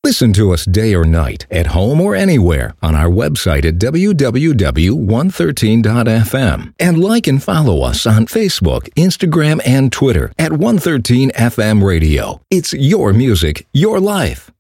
Listen to us day or night, at home or anywhere, on our website at www.113.fm. And like and follow us on Facebook, Instagram, and Twitter at 113 FM Radio. It's your music, your life.